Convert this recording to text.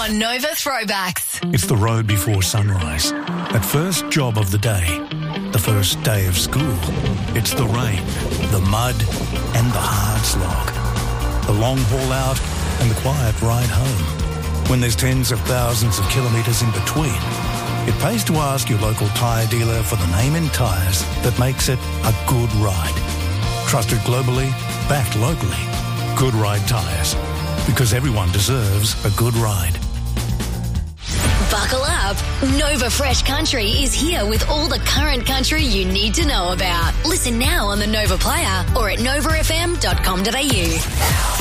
on Nova Throwbacks. It's the road before sunrise. That first job of the day. The first day of school. It's the rain, the mud, and the hard slog. The long haul out and the quiet ride home. When there's tens of thousands of kilometres in between, it pays to ask your local tyre dealer for the name in tyres that makes it a good ride. Trusted globally, backed locally. Good Ride Tyres. Because everyone deserves a good ride. Buckle up. Nova Fresh Country is here with all the current country you need to know about. Listen now on the Nova Player or at novafm.com.au.